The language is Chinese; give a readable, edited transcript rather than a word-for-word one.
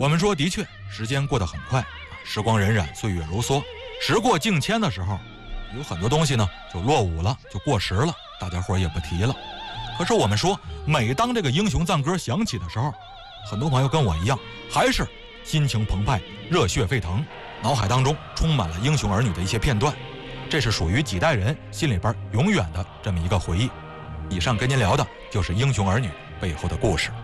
我们说，的确，时间过得很快，时光荏苒，岁月如梭。时过境迁的时候，有很多东西呢就落伍了，就过时了，大家伙也不提了。可是我们说，每当这个英雄赞歌响起的时候，很多朋友跟我一样，还是心情澎湃，热血沸腾，脑海当中充满了英雄儿女的一些片段，这是属于几代人心里边永远的这么一个回忆。以上跟您聊的就是英雄儿女背后的故事。